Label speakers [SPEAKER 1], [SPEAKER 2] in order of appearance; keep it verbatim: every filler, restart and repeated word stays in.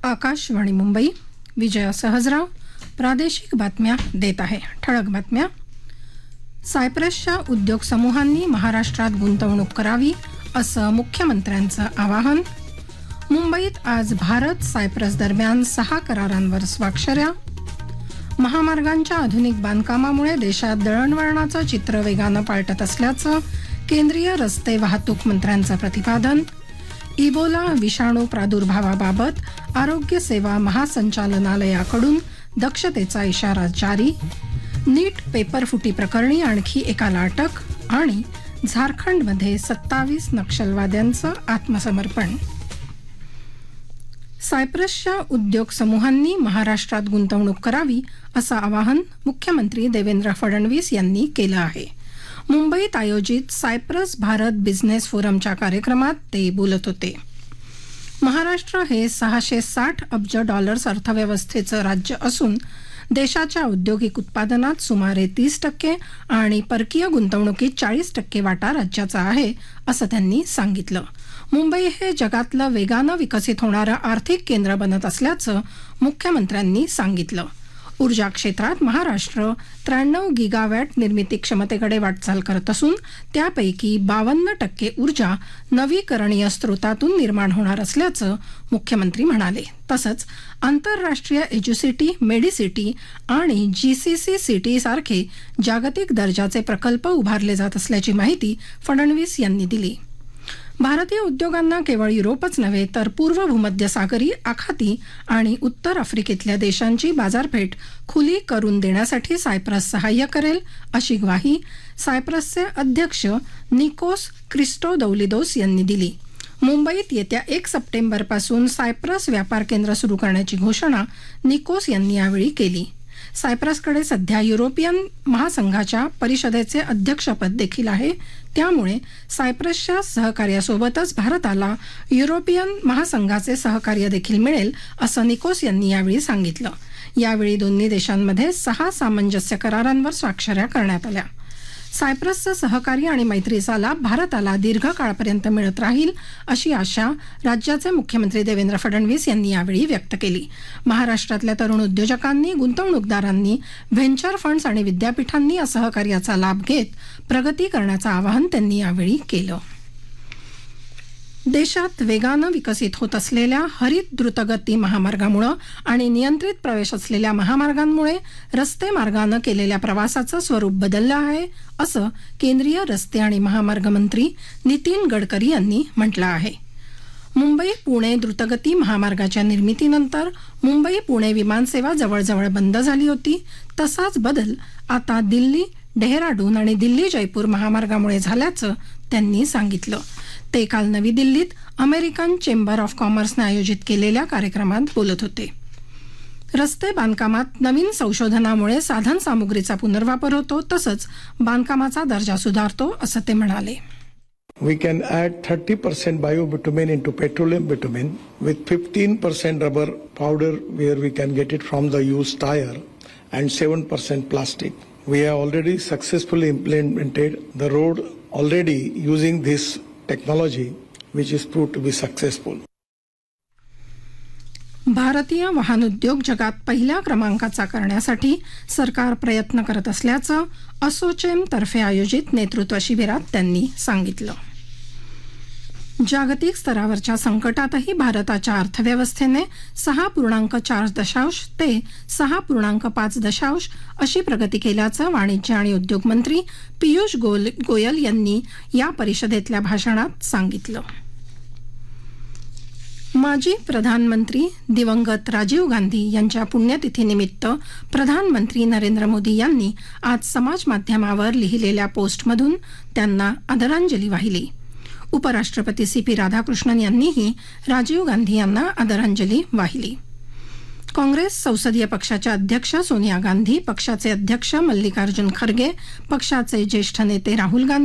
[SPEAKER 1] आकाशवाणी मुंबई. विजया सहजराव प्रादेशिक बातम्या देत आहे. ठळक बातम्या. सायप्रसच्या उद्योग समूहांनी महाराष्ट्रात गुंतवणूक करावी असं मुख्यमंत्र्यांचं आवाहन. मुंबईत आज भारत सायप्रस दरम्यान सहा करारांवर स्वाक्षऱ्या. महामार्गांच्या आधुनिक बांधकामामुळे देशात दळणवळणाचं चित्र वेगानं पालटत असल्याचं केंद्रीय रस्ते वाहतूक मंत्र्यांचं प्रतिपादन. इबोला विषाणू प्रादुर्भावाबाबत आरोग्य सेवा महासंचालनालयाकडून दक्षतेचा इशारा जारी. नीट पेपरफुटी प्रकरणी आणखी एकाला अटक. आणि झारखंडमध्ये सत्तावीस नक्षलवाद्यांचं आत्मसमर्पण. सायप्रसच्या उद्योग समूहांनी महाराष्ट्रात गुंतवणूक करावी असं आवाहन मुख्यमंत्री देवेंद्र फडणवीस यांनी केलं आहे. मुंबईत आयोजित सायप्रस भारत बिझनेस फोरमच्या कार्यक्रमात ते बोलत होते. महाराष्ट्र हे सहाशे साठ अब्ज डॉलर्स अर्थव्यवस्थेचं राज्य असून देशाच्या औद्योगिक उत्पादनात सुमारे तीस टक्के आणि परकीय गुंतवणुकीत चाळीस टक्के वाटा राज्याचा आहे असं त्यांनी सांगितलं. मुंबई हे जगातलं वेगानं विकसित होणारं आर्थिक केंद्र बनत असल्याचं मुख्यमंत्र्यांनी सांगितलं. ऊर्जा क्षेत्रात महाराष्ट्र त्र्याण्णव गिगावॅट निर्मिती क्षमतेकडे वाटचाल करत असून त्यापैकी बावन्न टक्के ऊर्जा नवीकरणीय स्रोतातून निर्माण होणार असल्याचं मुख्यमंत्री म्हणाले. तसंच आंतरराष्ट्रीय एज्युसिटी, मेडिसिटी आणि जीसीसी सिटी सारखे जागतिक दर्जाचे प्रकल्प उभारले जात असल्याची माहिती फडणवीस यांनी दिली. भारतीय उद्योगांना केवळ युरोपच नव्हे तर पूर्व भूमध्य सागरी, आखाती आणि उत्तर आफ्रिकेतल्या देशांची बाजारपेठ खुली करून देण्यासाठी सायप्रस सहाय्य करेल अशी ग्वाही सायप्रसचे अध्यक्ष निकोस क्रिस्टोदौलिदोस यांनी दिली. मुंबईत येत्या एक सप्टेंबरपासून सायप्रस व्यापार केंद्र सुरू करण्याची घोषणा निकोस यांनी यावेळी केली. सायप्रसकडे सध्या युरोपियन महासंघाच्या परिषदेचे अध्यक्षपद देखील आहे. त्यामुळे सायप्रसच्या सहकार्यासोबतच भारताला युरोपियन महासंघाचे सहकार्य देखील मिळेल असं निकोस यांनी यावेळी सांगितलं. यावेळी दोन्ही देशांमध्ये सहा सामंजस्य करारांवर स्वाक्षऱ्या करण्यात आल्या. सायप्रसचं सहकार्य आणि मैत्रीचा लाभ भारताला दीर्घकाळपर्यंत मिळत राहील अशी आशा राज्याचे मुख्यमंत्री देवेंद्र फडणवीस यांनी यावेळी व्यक्त केली. महाराष्ट्रातल्या तरुण उद्योजकांनी, गुंतवणूकदारांनी, व्हेंचर फंड्स आणि विद्यापीठांनी या सहकार्याचा लाभ घेत प्रगती करण्याचं आवाहन त्यांनी यावेळी केलं. देशात वेगानं विकसित होत असलेल्या हरित द्रुतगती महामार्गामुळे आणि नियंत्रित प्रवेश असलेल्या महामार्गांमुळे रस्ते मार्गानं केलेल्या प्रवासाचं स्वरूप बदललं आहे असं केंद्रीय रस्ते आणि महामार्ग मंत्री नितीन गडकरी यांनी म्हटलं आहे. मुंबई पुणे द्रुतगती महामार्गाच्या निर्मितीनंतर मुंबई पुणे विमानसेवा जवळजवळ बंद झाली होती. तसाच बदल आता दिल्ली डेहराडून आणि दिल्ली जयपूर महामार्गामुळे झाल्याचं त्यांनी सांगितलं. ते काल नवी दिल्लीत अमेरिकन चेंबर ऑफ कॉमर्सने आयोजित केलेल्या कार्यक्रमात बोलत होते. रस्ते बांधकामात नवीन संशोधनामुळे साधन सामुग्रीचा पुनर्वापर होतो तसंच बांधकामाचा दर्जा सुधारतो असं ते म्हणाले.
[SPEAKER 2] We can add thirty percent biobitumen into petroleum bitumen with fifteen percent rubber powder where we can get it from the used tire and seven percent plastic. We have already successfully implemented the road already using this technology which is proved to be successful.
[SPEAKER 1] भारतीय वाहन उद्योग जगात पहिल्या क्रमांकाचा करण्यासाठी सरकार प्रयत्न करत असल्याचं असोचेम तर्फे आयोजित नेतृत्व शिबिरात त्यांनी सांगितलं. जागतिक स्तरावरच्या संकटातही भारताच्या अर्थव्यवस्थेने सहा पूर्णांक चार दशांश ते सहा पूर्णांक पाच दशांश अशी प्रगती केल्याचं वाणिज्य आणि उद्योग मंत्री पियुष गोयल यांनी या परिषदेतल्या भाषणात सांगितलं. माजी प्रधानमंत्री दिवंगत राजीव गांधी यांच्या पुण्यतिथीनिमित्त प्रधानमंत्री नरेंद्र मोदी यांनी आज समाज माध्यमावर लिहिलेल्या पोस्टमधून त्यांना आदरांजली वाहिली. उपराष्ट्रपती सी पी राधाकृष्णन यांनीही राजीव गांधी यांना आदरांजली वाहिली. काँग्रेस संसदीय पक्षाच्या अध्यक्ष सोनिया गांधी, पक्षाचे अध्यक्ष मल्लिकार्जुन खरगे, पक्षाचे ज्येष्ठ नेते राहुल गांधी